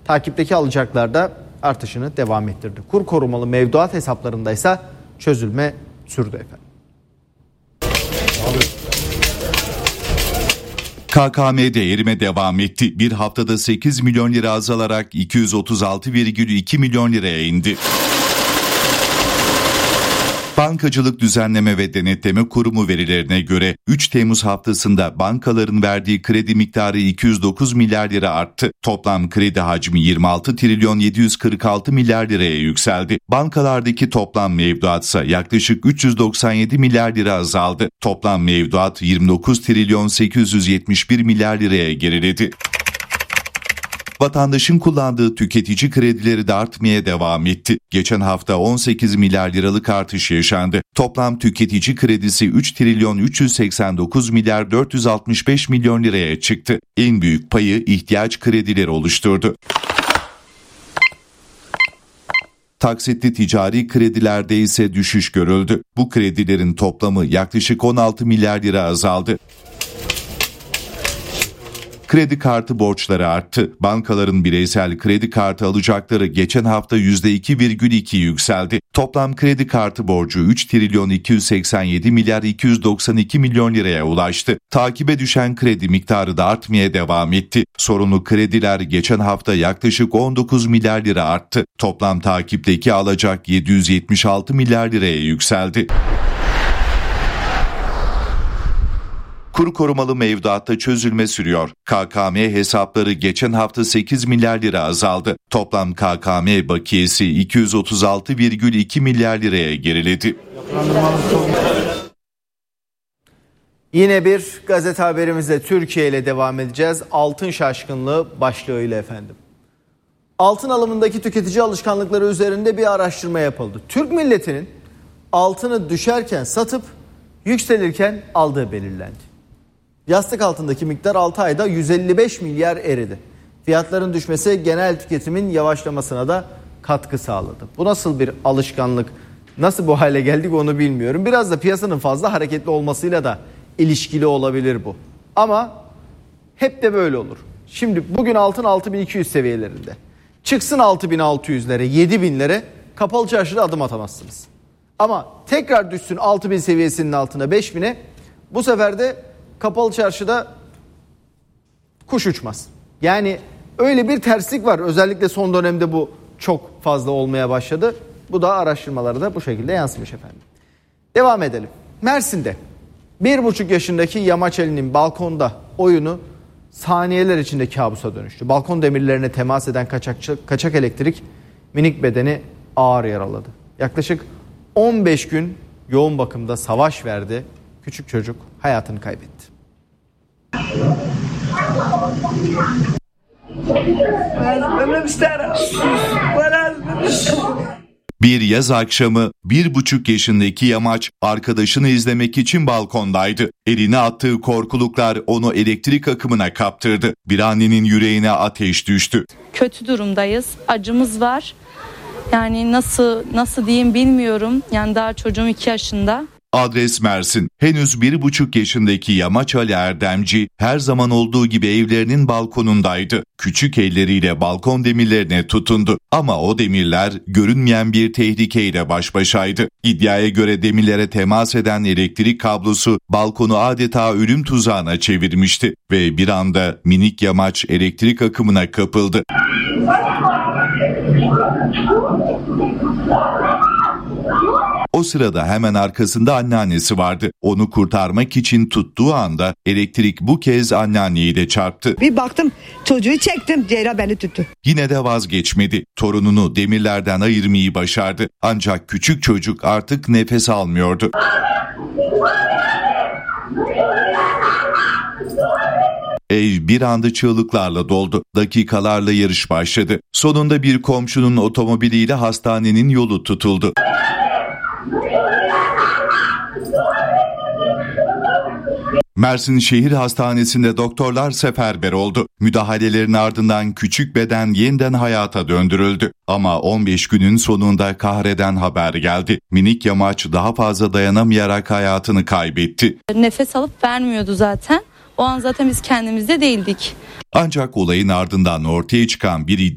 Takipteki alacaklar da artışını devam ettirdi. Kur korumalı mevduat hesaplarında ise çözülme sürdü efendim. KKM'de erime devam etti. Bir haftada 8 milyon lira azalarak 236,2 milyon liraya indi. Bankacılık Düzenleme ve Denetleme Kurumu verilerine göre 3 Temmuz haftasında bankaların verdiği kredi miktarı 209 milyar lira arttı. Toplam kredi hacmi 26 trilyon 746 milyar liraya yükseldi. Bankalardaki toplam mevduat ise yaklaşık 397 milyar lira azaldı. Toplam mevduat 29 trilyon 871 milyar liraya geriledi. Vatandaşın kullandığı tüketici kredileri de artmaya devam etti. Geçen hafta 18 milyar liralık artış yaşandı. Toplam tüketici kredisi 3 trilyon 389 milyar 465 milyon liraya çıktı. En büyük payı ihtiyaç kredileri oluşturdu. Taksitli ticari kredilerde ise düşüş görüldü. Bu kredilerin toplamı yaklaşık 16 milyar lira azaldı. Kredi kartı borçları arttı. Bankaların bireysel kredi kartı alacakları geçen hafta %2,2 yükseldi. Toplam kredi kartı borcu 3 trilyon 287 milyar 292 milyon liraya ulaştı. Takibe düşen kredi miktarı da artmaya devam etti. Sorunlu krediler geçen hafta yaklaşık 19 milyar lira arttı. Toplam takipteki alacak 776 milyar liraya yükseldi. Kur korumalı mevduatta çözülme sürüyor. KKM hesapları geçen hafta 8 milyar lira azaldı. Toplam KKM bakiyesi 236,2 milyar liraya geriledi. Yine bir gazete haberimizle Türkiye ile devam edeceğiz. Altın şaşkınlığı başlığıyla efendim. Altın alımındaki tüketici alışkanlıkları üzerinde bir araştırma yapıldı. Türk milletinin altını düşerken satıp yükselirken aldığı belirlendi. Yastık altındaki miktar 6 ayda 155 milyar eridi. Fiyatların düşmesi genel tüketimin yavaşlamasına da katkı sağladı. Bu nasıl bir alışkanlık, nasıl bu hale geldik onu bilmiyorum. Biraz da piyasanın fazla hareketli olmasıyla da ilişkili olabilir bu. Ama hep de böyle olur. Şimdi bugün altın 6200 seviyelerinde. Çıksın 6600'lere, 7000'lere kapalı çarşıda adım atamazsınız. Ama tekrar düşsün 6000 seviyesinin altına 5000'e, bu sefer de kapalı çarşıda kuş uçmaz. Yani öyle bir terslik var. Özellikle son dönemde bu çok fazla olmaya başladı. Bu da araştırmalara da bu şekilde yansımış efendim. Devam edelim. Mersin'de 1,5 yaşındaki Yamaçeli'nin balkonda oyunu saniyeler içinde kabusa dönüştü. Balkon demirlerine temas eden kaçak elektrik minik bedeni ağır yaraladı. Yaklaşık 15 gün yoğun bakımda savaş verdi. Küçük çocuk hayatını kaybetti. Bir yaz akşamı 1,5 yaşındaki Yamaç arkadaşını izlemek için balkondaydı. Eline attığı korkuluklar onu elektrik akımına kaptırdı. Bir annenin yüreğine ateş düştü. Kötü durumdayız, acımız var. Yani nasıl diyeyim bilmiyorum. Yani daha çocuğum 2 yaşında. Adres Mersin. Henüz 1,5 yaşındaki Yamaç Ali Erdemci her zaman olduğu gibi evlerinin balkonundaydı. Küçük elleriyle balkon demirlerine tutundu. Ama o demirler görünmeyen bir tehlikeyle baş başaydı. İddiaya göre demirlere temas eden elektrik kablosu balkonu adeta ölüm tuzağına çevirmişti. Ve bir anda minik Yamaç elektrik akımına kapıldı. O sırada hemen arkasında anneannesi vardı. Onu kurtarmak için tuttuğu anda elektrik bu kez anneanneyi de çarptı. Bir baktım çocuğu çektim, Ceyra beni tuttu. Yine de vazgeçmedi. Torununu demirlerden ayırmayı başardı. Ancak küçük çocuk artık nefes almıyordu. Ev bir anda çığlıklarla doldu. Dakikalarla yarış başladı. Sonunda bir komşunun otomobiliyle hastanenin yolu tutuldu. Mersin Şehir Hastanesi'nde doktorlar seferber oldu. Müdahalelerin ardından küçük beden yeniden hayata döndürüldü. Ama 15 günün sonunda kahreden haber geldi. Minik Yamaç daha fazla dayanamayarak hayatını kaybetti. Nefes alıp vermiyordu zaten. O an zaten biz kendimizde değildik. Ancak olayın ardından ortaya çıkan bir iddia